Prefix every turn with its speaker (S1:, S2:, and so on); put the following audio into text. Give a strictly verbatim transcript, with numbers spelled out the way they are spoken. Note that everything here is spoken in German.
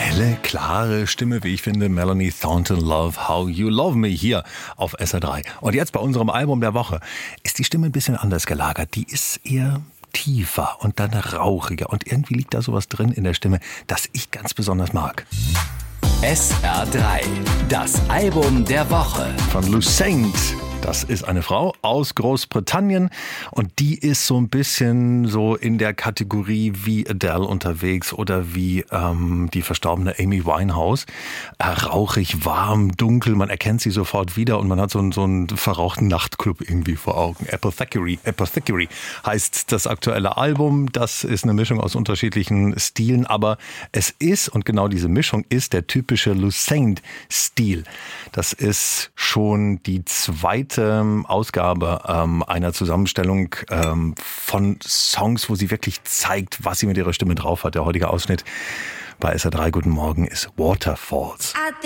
S1: Helle, klare Stimme, wie ich finde, Melanie Thornton, Love How You Love Me hier auf S R drei. Und jetzt bei unserem Album der Woche ist die Stimme ein bisschen anders gelagert. Die ist eher tiefer und dann rauchiger. Und irgendwie liegt da sowas drin in der Stimme, das ich ganz besonders mag.
S2: S R drei, das Album der Woche.
S1: Von Lusaint. Das ist eine Frau aus Großbritannien und die ist so ein bisschen so in der Kategorie wie Adele unterwegs oder wie ähm, die verstorbene Amy Winehouse. Äh, rauchig, warm, dunkel, man erkennt sie sofort wieder und man hat so einen, so einen verrauchten Nachtclub irgendwie vor Augen. Apothecary, Apothecary heißt das aktuelle Album. Das ist eine Mischung aus unterschiedlichen Stilen, aber es ist, und genau diese Mischung ist der typische Lusaint-Stil. Das ist schon die zweite Ausgabe ähm, einer Zusammenstellung ähm, von Songs, wo sie wirklich zeigt, was sie mit ihrer Stimme drauf hat. Der heutige Ausschnitt bei S R drei Guten Morgen ist Waterfalls.